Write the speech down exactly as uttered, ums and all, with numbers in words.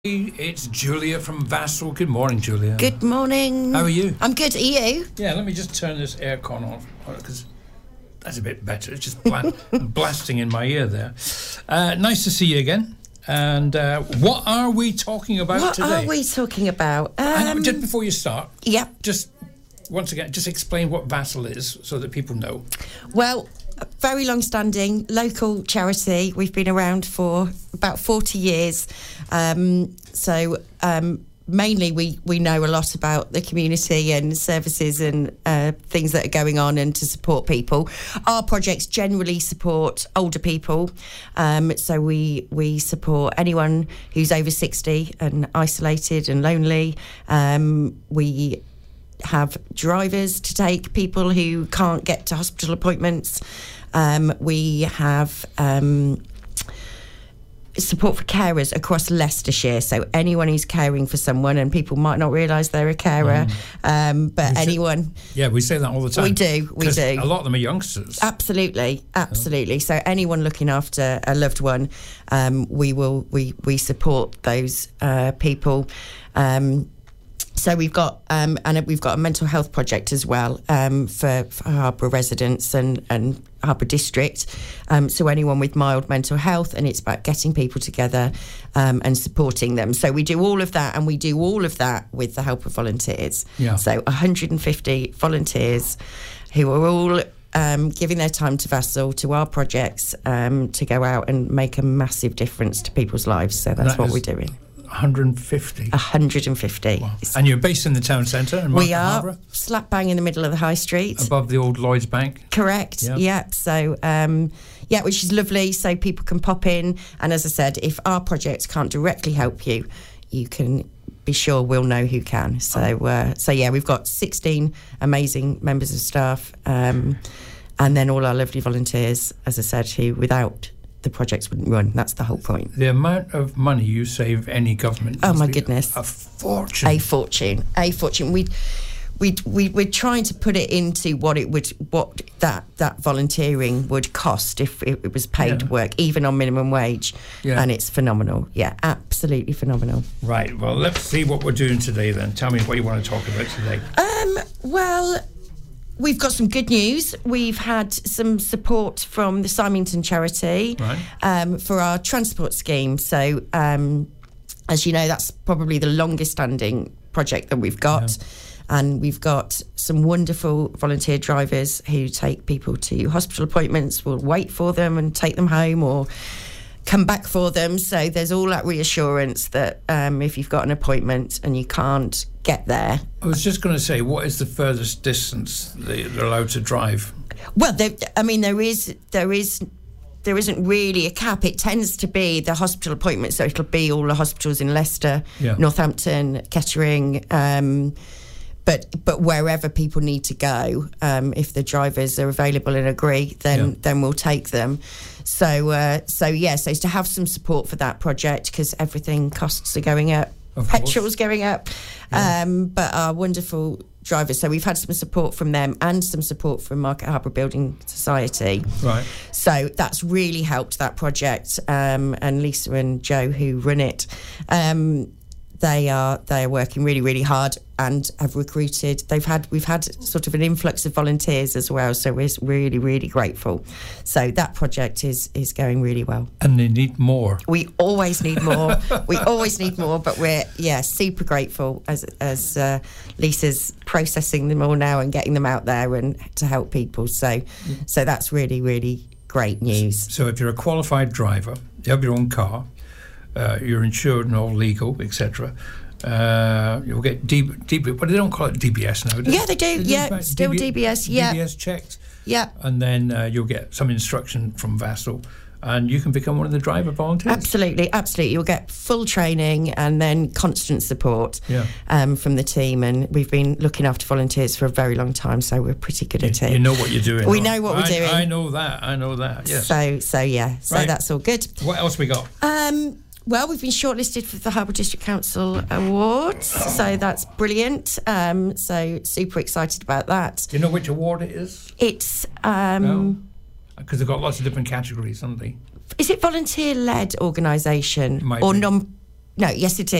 It's Julia from Vassal. Good morning, Julia. Good morning. How are you? I'm good. Are you? Yeah, let me just turn this aircon off because that's a bit better. It's just bla- blasting in my ear there. Uh, nice to see you again. And uh, what are we talking about what today? What are we talking about? Um, Um, just before you start, yeah. just once again, just explain what Vassal is so that people know. Well, a very long-standing local charity. We've been around for about forty years. Um, so um, mainly we, we know a lot about the community and services and uh, things that are going on and to support people. Our projects generally support older people. Um, so we, we support anyone who's over sixty and isolated and lonely. Um, we have drivers to take people who can't get to hospital appointments. Um, we have um, support for carers across Leicestershire, so anyone who's caring for someone, and people might not realise they're a carer, mm. um, but we anyone... Say, yeah, we say that all the time. We do, we do. A lot of them are youngsters. Absolutely, absolutely. So, so anyone looking after a loved one, um, we will we, we support those uh, people. Um So we've got um, and we've got a mental health project as well um, for, for Harborough residents and, and Harborough District. Um, so anyone with mild mental health, and it's about getting people together um, and supporting them. So we do all of that, and we do all of that with the help of volunteers. Yeah. So one hundred fifty volunteers who are all um, giving their time to Vassal, to our projects, um, to go out and make a massive difference to people's lives. So that's that what is- we're doing. one hundred fifty. one hundred fifty. Wow. And you're based in the town centre in We Market are Harborough? slap bang in the middle of the high street. Above the old Lloyds Bank? Correct. Yep. Yeah. So, um, yeah, which is lovely. So people can pop in. And as I said, if our projects can't directly help you, you can be sure we'll know who can. So, uh, so yeah, we've got sixteen amazing members of staff. Um, and then all our lovely volunteers, as I said, who without... the projects wouldn't run. That's the whole point. The amount of money you save any government. Oh, must my be goodness. A fortune. A fortune. A fortune. We, we, we, we're trying to put it into what it would, what that, that volunteering would cost if it, it was paid Yeah. work, even on minimum wage. Yeah. And it's phenomenal. Yeah, absolutely phenomenal. Right. Well, let's see what we're doing today then. Tell me what you want to talk about today. Um, well... We've got some good news. We've had some support from the Symington charity Right. um, for our transport scheme. So, um, as you know, that's probably the longest standing project that we've got. Yeah. And we've got some wonderful volunteer drivers who take people to hospital appointments, will wait for them and take them home or come back for them. So there's all that reassurance that um, if you've got an appointment and you can't get there. I was just going to say, what is the furthest distance they- they're allowed to drive? Well, there, I mean, there is, there is, there isn't really a cap. It tends to be the hospital appointment, so it'll be all the hospitals in Leicester, Yeah. Northampton, Kettering, um, but but wherever people need to go, um, if the drivers are available and agree, then Yeah. then we'll take them. So uh, so yeah, so to have some support for that project because everything costs are going up. Of course. Petrol's going up, Yeah. um, but our wonderful drivers. So we've had some support from them and some support from Market Harborough Building Society. Right. So that's really helped that project. Um, and Lisa and Joe, who run it, um, they are they are working really really hard and have recruited. They've had we've had sort of an influx of volunteers as well. So we're really really grateful. So that project is is going really well. And they need more. We always need more. we always need more, but we're yeah super grateful as as uh, Lisa's processing them all now and getting them out there and to help people. So so that's really really great news. So if you're a qualified driver, you have your own car, uh, you're insured and all legal, et cetera. Uh, you'll get D, D, but they don't call it D B S now, do Yeah, they do. They Yeah, right? still D B, D B S. Yeah, D B S checked. yeah. And then uh, you'll get some instruction from Vassal, and you can become one of the driver volunteers. Absolutely, absolutely. You'll get full training and then constant support Yeah. um, from the team. And we've been looking after volunteers for a very long time, so we're pretty good at You, it. you know what you're doing. We right? know what we're I, doing. I know that. I know that. Yes. So, so yeah. So Right. that's all good. What else we got? Um, well, we've been shortlisted for the Harborough District Council Awards, so that's brilliant. Um, so super excited about that. Do you know which award it is? It's um, Because they've got lots of different categories, haven't they? is it volunteer-led organisation Might or be. non No, yes, it is.